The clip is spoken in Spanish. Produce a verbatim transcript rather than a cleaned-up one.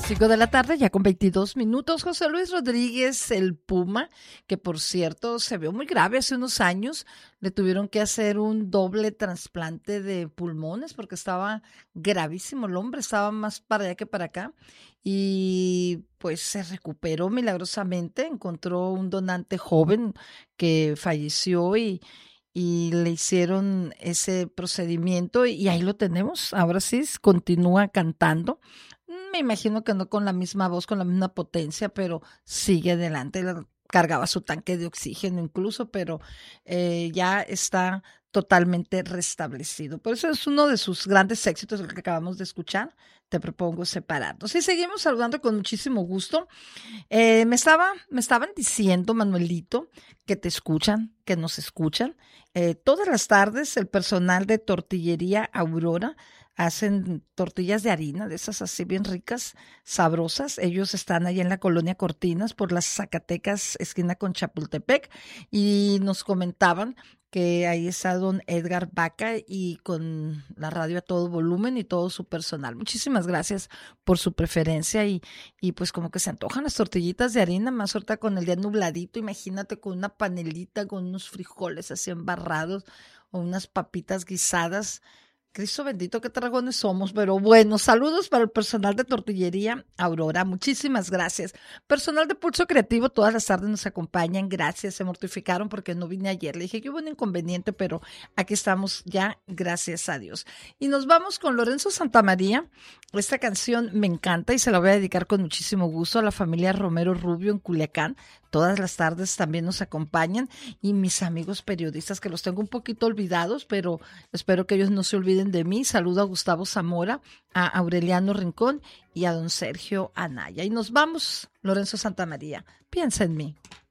Cinco de la tarde, ya con veintidós minutos. José Luis Rodríguez, el Puma, que por cierto se vio muy grave hace unos años. Le tuvieron que hacer un doble trasplante de pulmones porque estaba gravísimo. El hombre estaba más para allá que para acá. Y pues se recuperó milagrosamente. Encontró un donante joven que falleció y, y le hicieron ese procedimiento. Y ahí lo tenemos. Ahora sí, continúa cantando. Me imagino que no con la misma voz, con la misma potencia, pero sigue adelante. Cargaba su tanque de oxígeno incluso, pero eh, ya está totalmente restablecido. Por eso es uno de sus grandes éxitos, el que acabamos de escuchar. Te propongo separarnos. Y seguimos saludando con muchísimo gusto. Eh, me, estaba, me estaban diciendo, Manuelito, que te escuchan, que nos escuchan. Eh, todas las tardes el personal de Tortillería Aurora hacen tortillas de harina, de esas así bien ricas, sabrosas. Ellos están ahí en la colonia Cortinas, por las Zacatecas, esquina con Chapultepec, y nos comentaban que ahí está don Edgar Vaca y con la radio a todo volumen y todo su personal. Muchísimas gracias por su preferencia y, y pues como que se antojan las tortillitas de harina, más ahorita con el día nubladito, imagínate con una panelita, con unos frijoles así embarrados o unas papitas guisadas. Cristo bendito, qué dragones somos, pero bueno, saludos para el personal de Tortillería Aurora, muchísimas gracias. Personal de Pulso Creativo, todas las tardes nos acompañan, gracias, se mortificaron porque no vine ayer, le dije que hubo un inconveniente, pero aquí estamos ya, gracias a Dios. Y nos vamos con Lorenzo Santamaría, esta canción me encanta y se la voy a dedicar con muchísimo gusto a la familia Romero Rubio en Culiacán, todas las tardes también nos acompañan y mis amigos periodistas que los tengo un poquito olvidados, pero espero que ellos no se olviden de mí. Saludo a Gustavo Zamora, a Aureliano Rincón y a don Sergio Anaya. Y nos vamos, Lorenzo Santamaría. Piensa en mí.